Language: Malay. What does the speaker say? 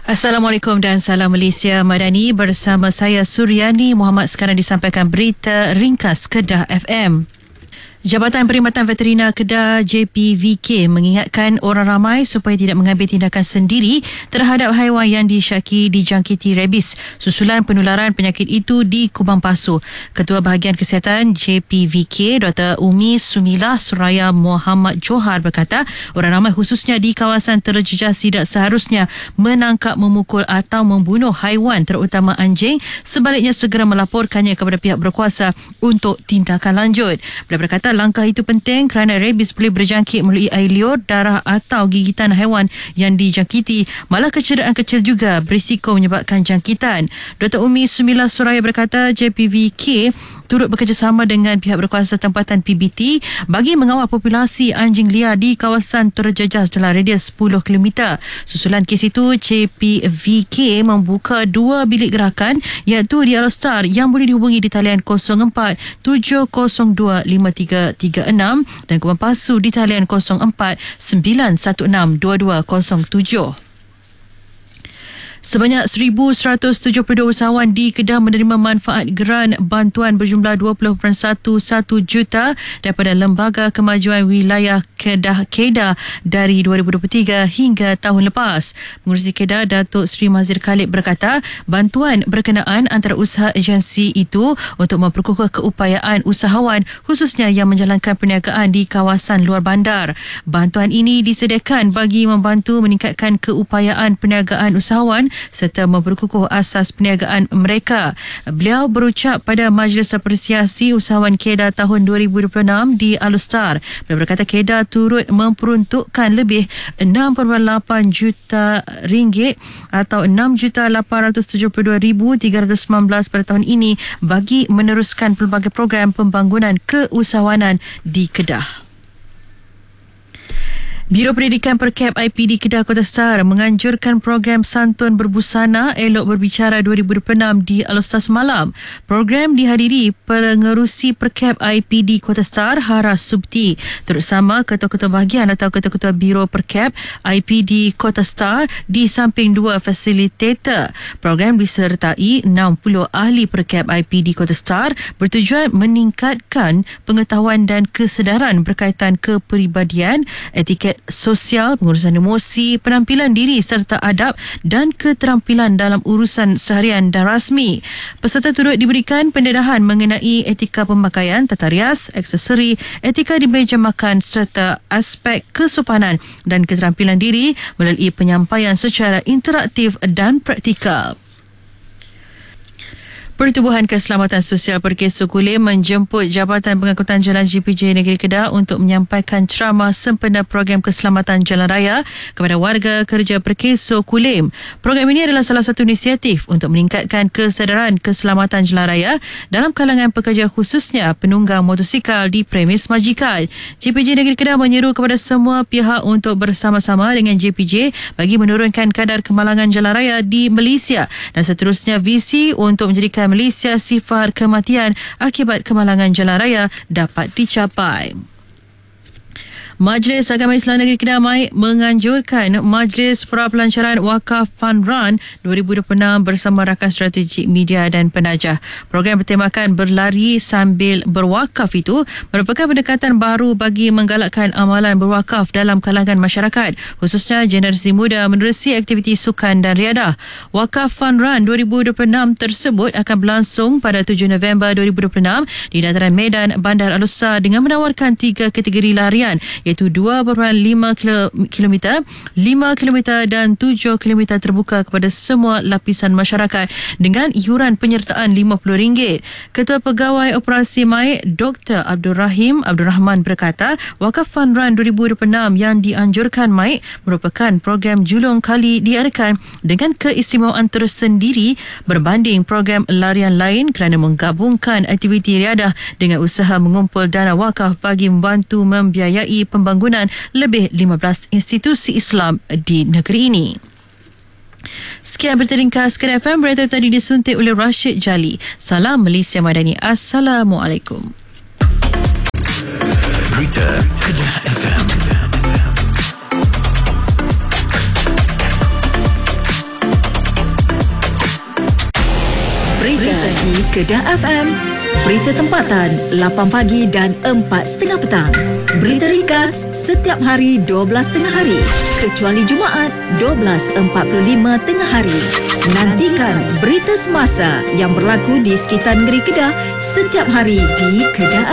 Assalamualaikum dan salam Malaysia Madani. Bersama saya Suryani Muhammad. Sekarang disampaikan berita ringkas Kedah FM. Jabatan Perkhidmatan Veterina Kedah JPVK mengingatkan orang ramai supaya tidak mengambil tindakan sendiri terhadap haiwan yang disyaki dijangkiti rabies susulan penularan penyakit itu di Kubang Pasu. Ketua Bahagian Kesihatan JPVK Dr. Umi Sumilah Suraya Muhammad Johar berkata, orang ramai khususnya di kawasan terjejas tidak seharusnya menangkap, memukul atau membunuh haiwan terutama anjing, sebaliknya segera melaporkannya kepada pihak berkuasa untuk tindakan lanjut. Beliau berkata langkah itu penting kerana rabies boleh berjangkit melalui air liur, darah atau gigitan haiwan yang dijangkiti. Malah kecederaan kecil juga berisiko menyebabkan jangkitan. Dr. Umi Sumilah Suraya berkata JPVK turut bekerjasama dengan pihak berkuasa tempatan PBT bagi mengawal populasi anjing liar di kawasan terjejas dalam radius 10 km. Susulan kes itu, JPVK membuka 2 bilik gerakan iaitu di Alostar yang boleh dihubungi di talian 04 702 5336 dan Kubang Pasu di talian 04 916 2207. Sebanyak 1,172 usahawan di Kedah menerima manfaat geran bantuan berjumlah 20.11 juta daripada Lembaga Kemajuan Wilayah Kedah KEDA dari 2023 hingga tahun lepas. Pengurusi KEDA Datuk Seri Mazir Khalid berkata, bantuan berkenaan antara usaha agensi itu untuk memperkukuh keupayaan usahawan khususnya yang menjalankan perniagaan di kawasan luar bandar. Bantuan ini disediakan bagi membantu meningkatkan keupayaan perniagaan usahawan serta memperkukuh asas perniagaan mereka. Beliau berucap pada Majlis Apresiasi Usahawan KEDA tahun 2026 di Alostar. Beliau berkata KEDA turut memperuntukkan lebih 6.8 juta ringgit atau 6,872,319 pada tahun ini bagi meneruskan pelbagai program pembangunan keusahawanan di Kedah. Biro Pendidikan Perkab IPD Kedah Kota Star menganjurkan program Santun Berbusana Elok Berbicara 2026 di Alostar semalam. Program dihadiri Pengerusi Perkab IPD Kota Star Hara Subti, terutamama ketua-ketua bahagian atau ketua-ketua Biro Perkab IPD Kota Star di samping 2 fasilitator. Program disertai 60 ahli Perkab IPD Kota Star bertujuan meningkatkan pengetahuan dan kesedaran berkaitan kepribadian, etiket sosial, pengurusan emosi, penampilan diri serta adab dan keterampilan dalam urusan seharian dan rasmi. Peserta turut diberikan pendedahan mengenai etika pemakaian, tata rias, aksesori, etika di meja makan serta aspek kesopanan dan keterampilan diri melalui penyampaian secara interaktif dan praktikal. Pertubuhan Keselamatan Sosial Perkeso Kulim menjemput Jabatan Pengangkutan Jalan JPJ Negeri Kedah untuk menyampaikan ceramah sempena program keselamatan jalan raya kepada warga kerja Perkeso Kulim. Program ini adalah salah satu inisiatif untuk meningkatkan kesedaran keselamatan jalan raya dalam kalangan pekerja khususnya penunggang motosikal di premis majikan. JPJ Negeri Kedah menyeru kepada semua pihak untuk bersama-sama dengan JPJ bagi menurunkan kadar kemalangan jalan raya di Malaysia dan seterusnya visi untuk menjadikan Malaysia sifar kematian akibat kemalangan jalan raya dapat dicapai. Majlis Agama Islam Negeri Kedah menganjurkan Majlis Prapelancaran Wakaf Fund Run 2026 bersama rakan strategik media dan penajah. Program bertemakan berlari sambil berwakaf itu merupakan pendekatan baru bagi menggalakkan amalan berwakaf dalam kalangan masyarakat, khususnya generasi muda menerusi aktiviti sukan dan riadah. Wakaf Fund Run 2026 tersebut akan berlangsung pada 7 November 2026 di dataran Medan, Bandar Alostar dengan menawarkan 3 kategori larian iaitu 2.5 km, 5 km dan 7 km terbuka kepada semua lapisan masyarakat dengan iuran penyertaan RM50. Ketua Pegawai Operasi MAIK Dr. Abdul Rahman berkata, Wakaf Fund Run 2026 yang dianjurkan MAIK merupakan program julung kali diadakan dengan keistimewaan tersendiri berbanding program larian lain kerana menggabungkan aktiviti riadah dengan usaha mengumpul dana wakaf bagi membantu membiayai pembangunan lebih 15 institusi Islam di negeri ini. Sekian berita ringkas Kedah FM. Berita tadi disuntik oleh Rashid Jali. Salam Malaysia Madani. Assalamualaikum. Berita Kedah FM. di Kedah FM. Berita tempatan 8 pagi dan 4.30 petang. Berita ringkas setiap hari 12.30 hari kecuali Jumaat 12.45 tengah hari. Nantikan berita semasa yang berlaku di sekitar negeri Kedah setiap hari di Kedah